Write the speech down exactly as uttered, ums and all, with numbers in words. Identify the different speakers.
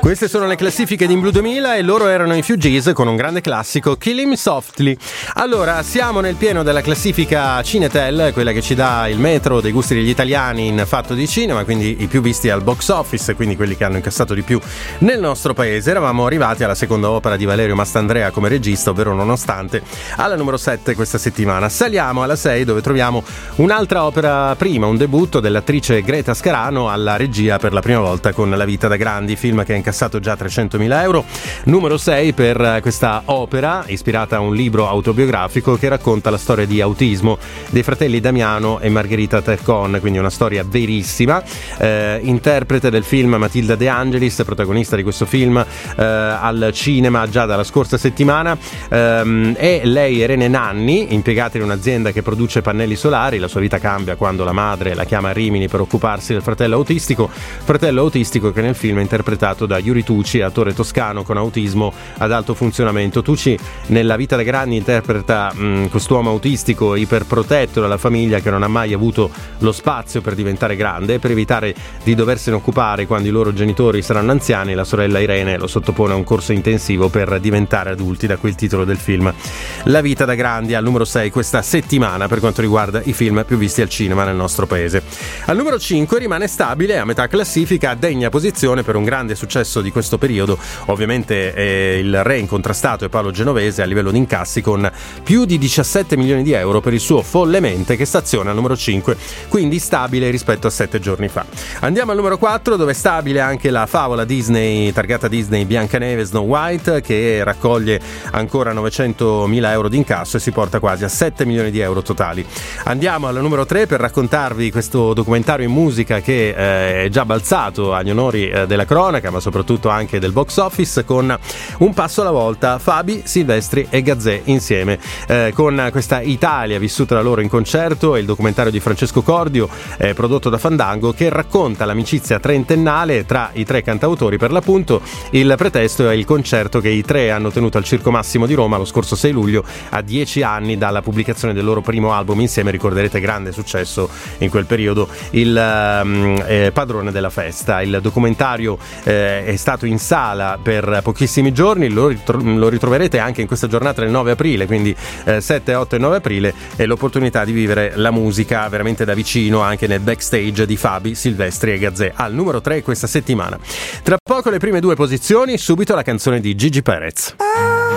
Speaker 1: Queste sono le classifiche di In Blue duemila e loro erano i Fugees con un grande classico, Kill Him Softly. Allora, siamo nel pieno della classifica Cinetel, quella che ci dà il metro dei gusti degli italiani in fatto di cinema, quindi i più visti al box office, quindi quelli che hanno incassato di più nel nostro paese. Eravamo arrivati alla seconda opera di Valerio Mastandrea come regista, ovvero Nonostante, alla numero sette questa settimana. Saliamo alla sei, dove troviamo un'altra opera prima, un debutto dell'attrice Greta Scarano alla regia per la prima volta con La vita da grandi, film che ha incassato già trecentomila euro. Numero sei per questa opera ispirata a un libro autobiografico che racconta la storia di autismo dei fratelli Damiano e Margherita Tercon, quindi una storia verissima. Eh, interprete del film Matilda De Angelis, protagonista di questo film eh, al cinema già dalla scorsa settimana, eh, e lei Irene Nanni, impiegata in un'azienda che produce pannelli solari. La sua vita cambia quando la madre la chiama a Rimini per occuparsi del fratello autistico fratello autistico che nel film è interpretato da Yuri Tucci, attore toscano con autismo ad alto funzionamento. Tucci nella vita da grandi interpreta mh, quest'uomo autistico iperprotetto dalla famiglia che non ha mai avuto lo spazio per diventare grande. Per evitare di doversene occupare quando i loro genitori saranno anziani, la sorella Irene lo sottopone a un corso intensivo per diventare adulti, da quel titolo del film La vita da grandi, al numero sei questa settimana per quanto riguarda i film più visti al cinema nel nostro paese. Al numero cinque rimane stabile a metà classifica, degna posizione per un grande successo di questo periodo. Ovviamente eh, il re incontrastato è Paolo Genovese a livello di incassi, con più di diciassette milioni di euro per il suo Follemente, che staziona al numero cinque, quindi stabile rispetto a sette giorni fa. Andiamo al numero quattro, dove è stabile anche la favola Disney, targata Disney, Biancaneve Snow White, che raccoglie ancora novecentomila euro di incasso e si porta quasi a sette milioni di euro totali. Andiamo al numero tre per raccontarvi questo documentario in musica che eh, è già balzato agli onori eh, della cronaca, ma soprattutto anche del box office, con Un passo alla volta, Fabi, Silvestri e Gazzè insieme, eh, con questa Italia vissuta da loro in concerto. È il documentario di Francesco Cordio, eh, prodotto da Fandango, che racconta l'amicizia trentennale tra i tre cantautori. Per l'appunto il pretesto è il concerto che i tre hanno tenuto al Circo Massimo di Roma lo scorso sei luglio, a dieci anni dalla pubblicazione del loro primo album insieme. Ricorderete grande successo in quel periodo, il eh, Padrone della festa. Il documentario eh, è stato in sala per pochissimi giorni, lo, ritro- lo ritroverete anche in questa giornata del nove aprile, quindi eh, sette, otto e nove aprile, e l'opportunità di vivere la musica veramente da vicino anche nel backstage di Fabi, Silvestri e Gazzè, al numero tre questa settimana. Tra poco le prime due posizioni, subito la canzone di Gigi Perez.